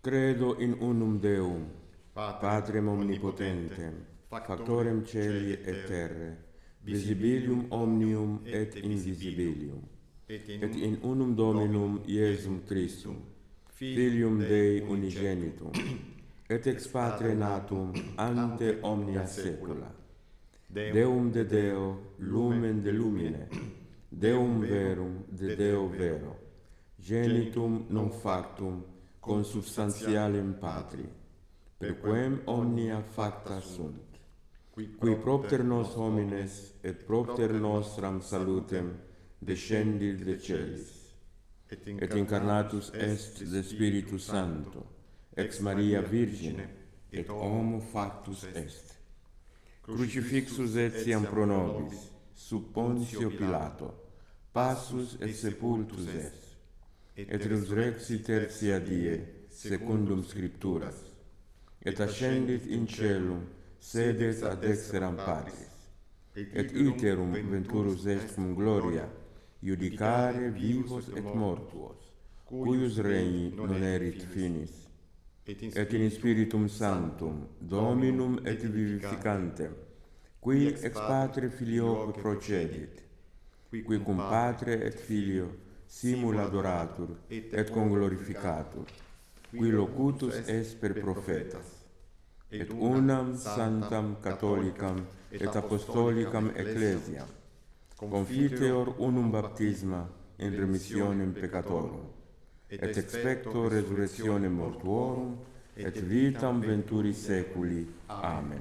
Credo in unum Deum, Patrem omnipotentem, factorem celi et terrae, visibilium omnium et invisibilium, et in unum Dominum Iesum Christum, Filium Dei unigenitum, et ex Patre natum ante omnia saecula, Deum de Deo, lumen de lumine, Deum verum de Deo vero, genitum non factum consubstantialem Patri, per quem omnia facta sunt, qui propter nos homines et propter nostram salutem descendit de celis, et incarnatus est de Spiritus Sancto, ex Maria Virgine, et homo factus est. Crucifixus etiam pro nobis, sub Pontio Pilato, passus et sepultus est, et resurrexit tertia die, secundum Scripturas, et ascendit in caelum, sedet ad dexteram Patris, et iterum venturus est cum gloria, judicare vivos et mortuos, cuius regni non erit finis, et in Spiritum Sanctum, Dominum et vivificantem, qui ex Patre Filioque procedit, qui cum Patre et Filio simul adoratur et conglorificatur, qui locutus est per prophetas, et unam sanctam catholicam et apostolicam ecclesiam, confiteor unum baptisma in remissionem peccatorum, et expecto resurrectionem mortuorum, et vitam venturi seculi. Amen.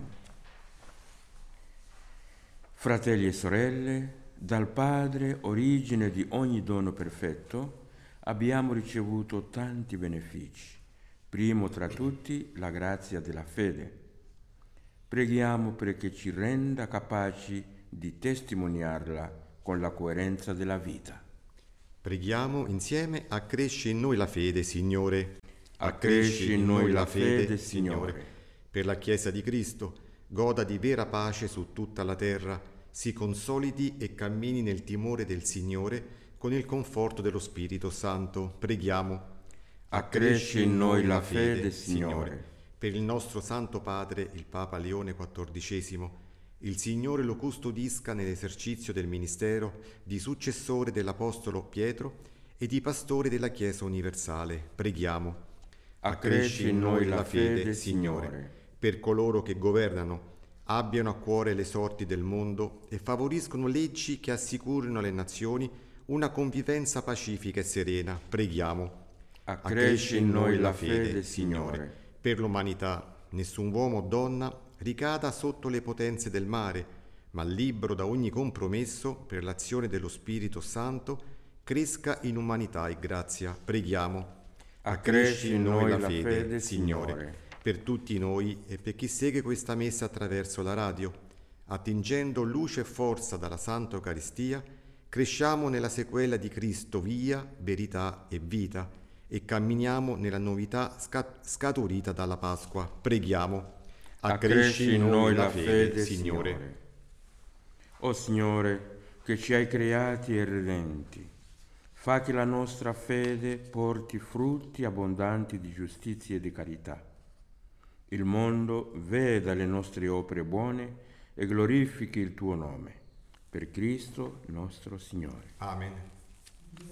Fratelli e sorelle, dal Padre, origine di ogni dono perfetto, abbiamo ricevuto tanti benefici. Primo tra tutti la grazia della fede. Preghiamo perché ci renda capaci di testimoniarla con la coerenza della vita. Preghiamo insieme: accresci in noi la fede, Signore. Accresci in noi la fede, Signore. Per la Chiesa di Cristo, goda di vera pace su tutta la terra, si consolidi e cammini nel timore del Signore con il conforto dello Spirito Santo. Preghiamo. Accresci in noi la fede, Signore. Per il nostro Santo Padre, il Papa Leone XIV, il Signore lo custodisca nell'esercizio del ministero di successore dell'Apostolo Pietro e di pastore della Chiesa universale. Preghiamo. Accresci in noi la fede, Signore. Per coloro che governano, abbiano a cuore le sorti del mondo e favoriscono leggi che assicurino alle nazioni una convivenza pacifica e serena. Preghiamo. Accresci in noi la fede, Signore. Per l'umanità, nessun uomo o donna ricada sotto le potenze del male, ma libero da ogni compromesso per l'azione dello Spirito Santo, cresca in umanità e grazia. Preghiamo. Accresci in noi la fede, Signore. Per tutti noi e per chi segue questa messa attraverso la radio, attingendo luce e forza dalla Santa Eucaristia, cresciamo nella sequela di Cristo, via, verità e vita, e camminiamo nella novità scaturita dalla Pasqua. Preghiamo. Accresci in noi la fede, Signore. O Signore, che ci hai creati e redenti, fa che la nostra fede porti frutti abbondanti di giustizia e di carità. Il mondo veda le nostre opere buone e glorifichi il tuo nome. Per Cristo nostro Signore. Amen.